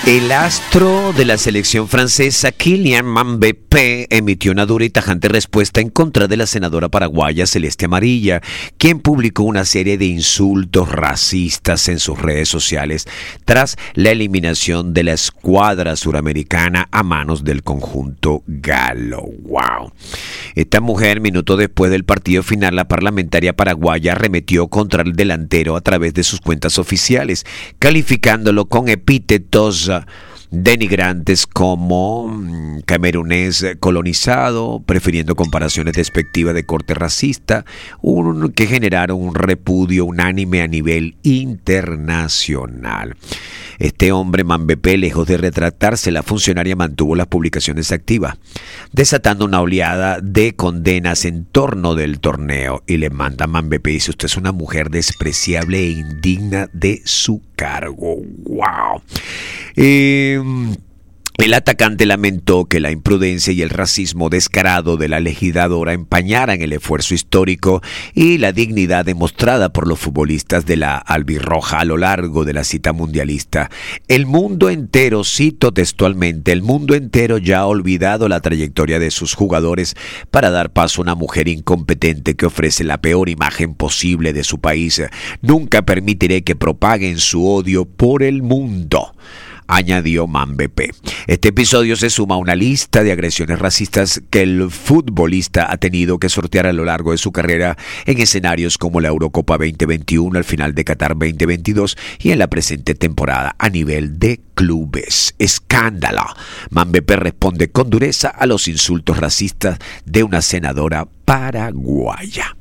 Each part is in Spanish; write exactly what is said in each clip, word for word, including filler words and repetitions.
El astro de la selección francesa, Kylian Mbappé, emitió una dura y tajante respuesta en contra de la senadora paraguaya Celeste Amarilla, quien publicó una serie de insultos racistas en sus redes sociales tras la eliminación de la escuadra suramericana a manos del conjunto galo. ¡Wow! Esta mujer, minutos después del partido final, la parlamentaria paraguaya arremetió contra el delantero a través de sus cuentas oficiales, calificándolo con epítetos denigrantes como camerunés colonizado, prefiriendo comparaciones despectivas de corte racista, un, que generaron un repudio unánime a nivel internacional. Este hombre, Mbappé, lejos de retractarse, la funcionaria mantuvo las publicaciones activas, desatando una oleada de condenas en torno del torneo, y le manda a Mbappé, dice: usted es una mujer despreciable e indigna de su cargo. ¡Wow! Eh, El atacante lamentó que la imprudencia y el racismo descarado de la legisladora empañaran el esfuerzo histórico y la dignidad demostrada por los futbolistas de la albirroja a lo largo de la cita mundialista. El mundo entero, cito textualmente, el mundo entero ya ha olvidado la trayectoria de sus jugadores para dar paso a una mujer incompetente que ofrece la peor imagen posible de su país. Nunca permitiré que propaguen su odio por el mundo, añadió Mbappé. Este episodio se suma a una lista de agresiones racistas que el futbolista ha tenido que sortear a lo largo de su carrera en escenarios como la Eurocopa veinte veintiuno, al final de Qatar veinte veintidós y en la presente temporada a nivel de clubes. ¡Escándalo! Mbappé responde con dureza a los insultos racistas de una senadora paraguaya.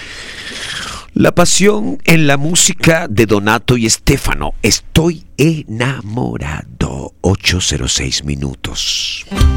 La pasión en la música de Donato y Stefano. Estoy enamorado. ocho cero seis minutos.